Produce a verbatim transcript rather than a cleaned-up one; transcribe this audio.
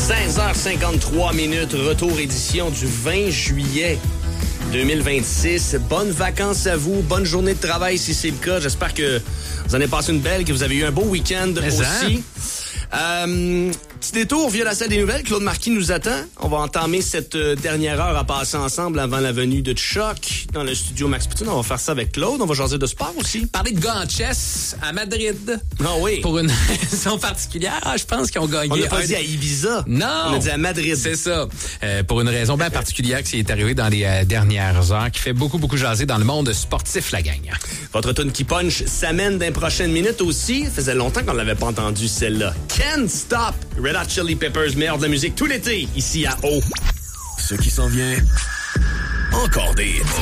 seize heures cinquante-trois minutes, retour édition du vingt juillet deux mille vingt-six. Bonnes vacances à vous, bonne journée de travail si c'est le cas. J'espère que vous en avez passé une belle, que vous avez eu un beau week-end Mais aussi. Euh, petit détour via la salle des nouvelles. Claude Marquis nous attend. On va entamer cette euh, dernière heure à passer ensemble avant la venue de Chuck dans le studio Max Poutine. On va faire ça avec Claude. On va jaser de sport aussi. Parler de gars en chess à Madrid. Ah oui. Pour une raison particulière. Ah, je pense qu'ils ont gagné. On n'a pas un... dit à Ibiza. Non. On a dit à Madrid. C'est ça. Euh, pour une raison bien particulière qui est arrivée dans les euh, dernières heures, qui fait beaucoup, beaucoup jaser dans le monde sportif, la gang. Votre tune qui punch s'amène dans les prochaines minutes aussi. Ça faisait longtemps qu'on l'avait pas entendu, celle-là. Can't Stop! Red Hot Chili Peppers, meilleur de la musique tout l'été, ici à O. Ce qui s'en vient, encore des